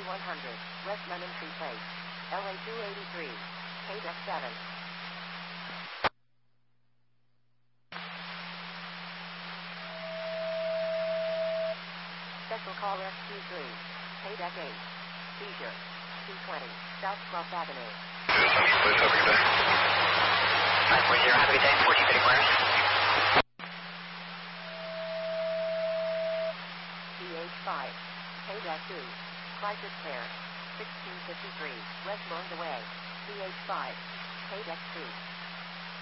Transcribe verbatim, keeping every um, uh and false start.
one hundred, West Lemon Tree Place, L A two eighty-three, K D E X seven. Special call Rescue three, K D E X eight, seizure, two twenty, South twelfth Avenue. nine four zero, have a good day, fourteen fifty Claire. C H five, K D E X two, Crisis Care, sixteen fifty-three, West Longa Way, C H five, K D E X two.